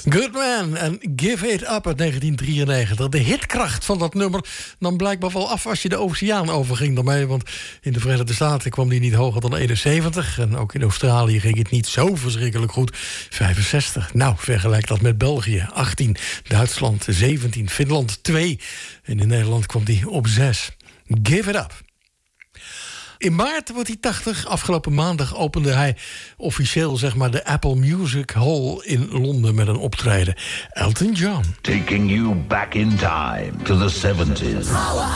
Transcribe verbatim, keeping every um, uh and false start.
Good Man en Give It Up uit negentien drieënnegentig. De hitkracht van dat nummer nam blijkbaar wel af als je de oceaan overging daarmee. Want in de Verenigde Staten kwam die niet hoger dan eenenzeventig. En ook in Australië ging het niet zo verschrikkelijk goed. vijfenzestig. Nou, vergelijk dat met België. achttien. Duitsland zeventien. Finland twee. En in Nederland kwam die op zes. Give It Up. In maart wordt hij tachtig. Afgelopen maandag opende hij officieel zeg maar de Apple Music Hall in Londen met een optreden. Elton John. Taking you back in time to the seventies.